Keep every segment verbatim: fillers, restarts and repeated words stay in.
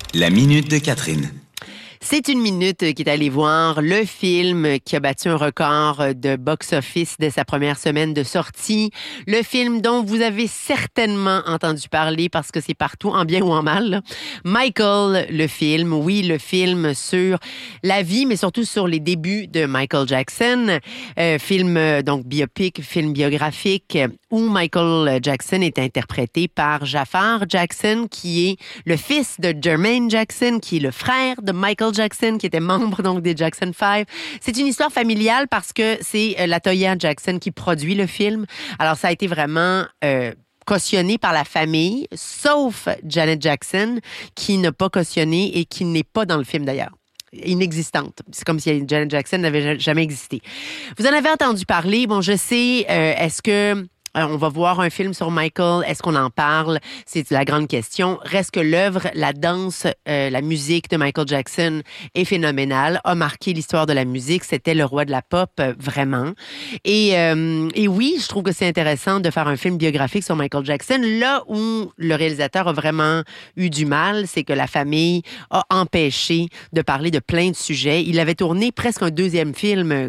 La minute de Catherine. C'est une minute qui est allée voir le film qui a battu un record de box-office dès sa première semaine de sortie. Le film dont vous avez certainement entendu parler parce que c'est partout, en bien ou en mal. Michael, le film. Oui, le film sur la vie, mais surtout sur les débuts de Michael Jackson. Euh, film, donc, biopic, film biographique, où Michael Jackson est interprété par Jafar Jackson, qui est le fils de Jermaine Jackson, qui est le frère de Michael Jackson, qui était membre donc des Jackson Five. C'est une histoire familiale parce que c'est euh, LaToya Jackson qui produit le film. Alors, ça a été vraiment euh, cautionné par la famille, sauf Janet Jackson, qui n'a pas cautionné et qui n'est pas dans le film d'ailleurs. Inexistante. C'est comme si Janet Jackson n'avait jamais existé. Vous en avez entendu parler. Bon, je sais, euh, est-ce que on va voir un film sur Michael. Est-ce qu'on en parle? C'est la grande question. Reste que l'œuvre, la danse, euh, la musique de Michael Jackson est phénoménale, a marqué l'histoire de la musique. C'était le roi de la pop, euh, vraiment. Et, euh, et oui, je trouve que c'est intéressant de faire un film biographique sur Michael Jackson. Là où le réalisateur a vraiment eu du mal, c'est que la famille a empêché de parler de plein de sujets. Il avait tourné presque un deuxième film euh,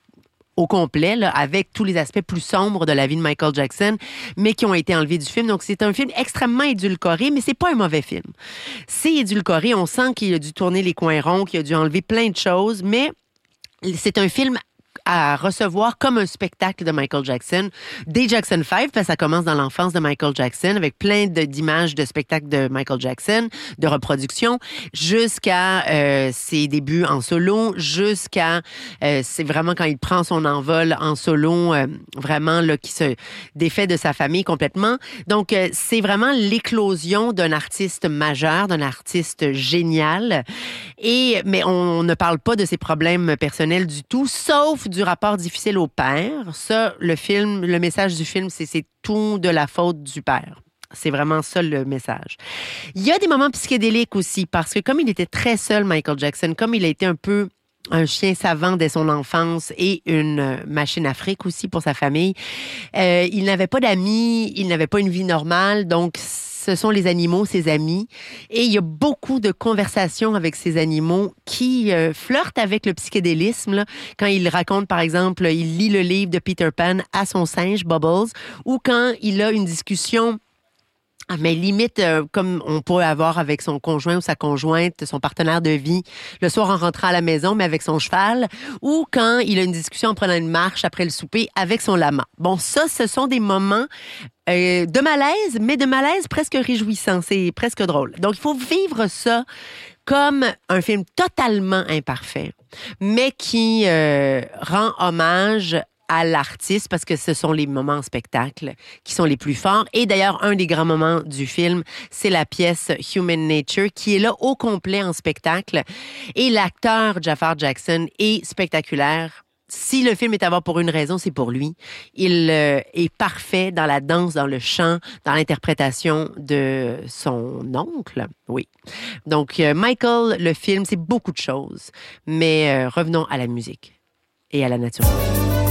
au complet, là, avec tous les aspects plus sombres de la vie de Michael Jackson, mais qui ont été enlevés du film. Donc, c'est un film extrêmement édulcoré, mais c'est pas un mauvais film. C'est édulcoré, on sent qu'il a dû tourner les coins ronds, qu'il a dû enlever plein de choses, mais c'est un film à recevoir comme un spectacle de Michael Jackson, des Jackson Five, parce que ça commence dans l'enfance de Michael Jackson, avec plein de, d'images de spectacles de Michael Jackson, de reproduction, jusqu'à euh, ses débuts en solo, jusqu'à, euh, c'est vraiment quand il prend son envol en solo, euh, vraiment, là, qui se défait de sa famille complètement. Donc, euh, c'est vraiment l'éclosion d'un artiste majeur, d'un artiste génial. Et, mais on ne parle pas de ses problèmes personnels du tout, sauf du rapport difficile au père. Ça, le film, le message du film, c'est c'est tout de la faute du père. C'est vraiment ça le message. Il y a des moments psychédéliques aussi, parce que comme il était très seul, Michael Jackson, comme il a été un peu un chien savant dès son enfance et une machine à fric aussi pour sa famille, euh, il n'avait pas d'amis, il n'avait pas une vie normale, donc ce sont les animaux, ses amis. Et il y a beaucoup de conversations avec ces animaux qui euh, flirtent avec le psychédélisme. Là, quand il raconte, par exemple, il lit le livre de Peter Pan à son singe, Bubbles, ou quand il a une discussion, mais limite, euh, comme on pourrait avoir avec son conjoint ou sa conjointe, son partenaire de vie, le soir en rentrant à la maison, mais avec son cheval, ou quand il a une discussion en prenant une marche après le souper avec son lama. Bon, ça, ce sont des moments euh, de malaise, mais de malaise presque réjouissant. C'est presque drôle. Donc, il faut vivre ça comme un film totalement imparfait, mais qui euh, rend hommage à l'artiste, parce que ce sont les moments en spectacle qui sont les plus forts. Et d'ailleurs, un des grands moments du film, c'est la pièce Human Nature, qui est là au complet en spectacle. Et l'acteur Jafar Jackson est spectaculaire. Si le film est à voir pour une raison, c'est pour lui. Il euh, est parfait dans la danse, dans le chant, dans l'interprétation de son oncle. Oui. Donc, euh, Michael, le film, c'est beaucoup de choses. Mais euh, revenons à la musique et à la nature.